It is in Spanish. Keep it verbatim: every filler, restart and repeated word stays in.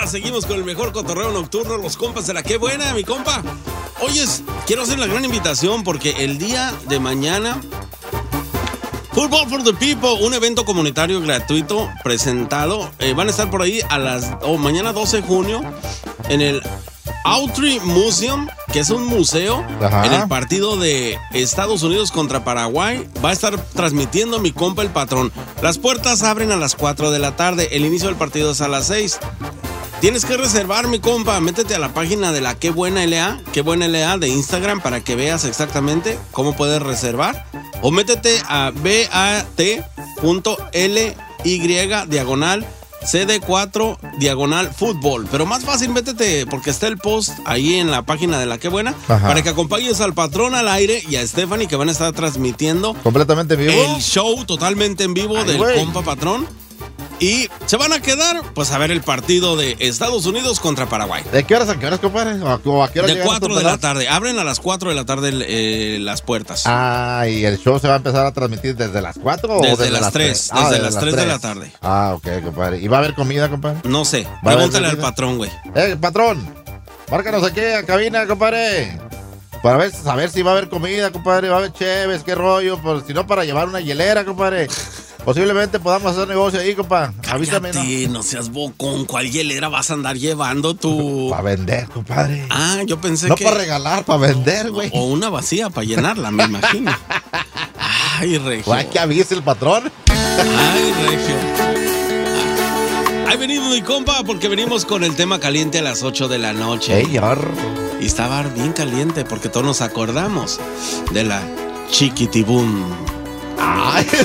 Seguimos con el mejor cotorreo nocturno, los compas de la Qué Buena, mi compa. Oyes, quiero hacer la gran invitación porque el día de mañana, Football for the People, un evento comunitario gratuito presentado. Eh, van a estar por ahí a las, o oh, mañana doce de junio, en el Autry Museum, que es un museo. Ajá. En el partido de Estados Unidos contra Paraguay. Va a estar transmitiendo mi compa el patrón. Las puertas abren a las cuatro de la tarde. El inicio del partido es a las seis. Tienes que reservar, mi compa. Métete a la página de la Qué Buena L A, Qué Buena L A de Instagram para que veas exactamente cómo puedes reservar. O métete a bat.ly diagonal C D cuatro diagonal fútbol. Pero más fácil, métete porque está el post ahí en la página de la Qué Buena. Ajá. Para que acompañes al patrón al aire y a Stephanie, que van a estar transmitiendo completamente en vivo el show totalmente en vivo. Ay, del wey. Compa patrón. Y se van a quedar, pues, a ver el partido de Estados Unidos contra Paraguay. ¿De qué horas a qué horas, compadre? ¿O a qué horas? De cuatro de la tarde. Abren a las cuatro de la tarde eh, las puertas. Ah, ¿y el show se va a empezar a transmitir desde las cuatro o desde, desde las tres? Desde, ah, desde las tres de la tarde. Ah, ok, compadre. ¿Y va a haber comida, compadre? No sé. Pregúntale al patrón, güey. Eh, patrón, márcanos aquí a cabina, compadre. Para ver, saber si va a haber comida, compadre. Va a haber cheves, qué rollo. Por, si no, para llevar una hielera, compadre. Posiblemente podamos hacer negocio ahí, compa. Avísame, ¿no? no seas bocón. ¿Cuál hielera vas a andar llevando tú? Para vender, compadre. Ah, yo pensé no que... No para regalar, para vender, güey. O, o una vacía para llenarla, me imagino. Ay, Regio. Ay, que avise el patrón. Ay, Regio. Ahí venido mi compa, porque venimos con el tema caliente a las ocho de la noche. Hey, yar. Y estaba bien caliente porque todos nos acordamos de la Chiquitibum. Ay...